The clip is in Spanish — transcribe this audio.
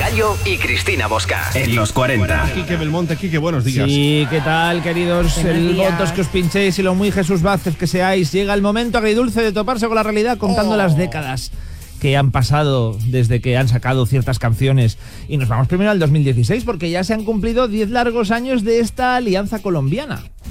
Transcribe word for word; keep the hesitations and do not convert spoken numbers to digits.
Gallo y Cristina Bosca. En los cuarenta. Quique Belmonte, Quique, buenos días. Sí, ¿qué tal, queridos el votos que os pinchéis y lo muy Jesús Vázquez que seáis? Llega el momento agridulce de toparse con la realidad contando oh. las décadas que han pasado desde que han sacado ciertas canciones. Y nos vamos primero al dos mil dieciséis porque ya se han cumplido diez largos años de esta alianza colombiana.